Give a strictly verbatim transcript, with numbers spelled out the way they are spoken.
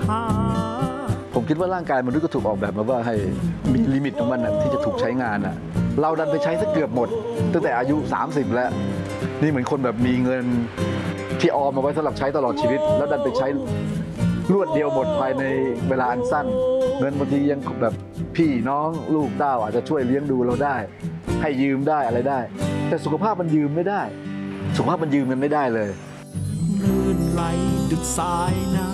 หาผมคิดว่าร่างกายมนุษย์ก็ถูกออกแบบมาว่าให้มีลิมิตของมันนะที่จะถูกใช้งานอ่ะเราดันไปใช้ซะเกือบหมดตั้งแต่อายุสามสิบแล้วนี่เหมือนคนแบบมีเงินที่ออมมาไว้สำหรับใช้ตลอดชีวิตแล้วดันไปใช้รวดเดียวหมดภายในเวลาอันสั้นเงินบางทียังแบบพี่น้องลูกเต้าอาจจะช่วยเลี้ยงดูเราได้ให้ยืมได้อะไรได้แต่สุขภาพมันยืมไม่ได้สุขภาพมันยืมมันไม่ได้เลยลื่นไหลดุจสายน้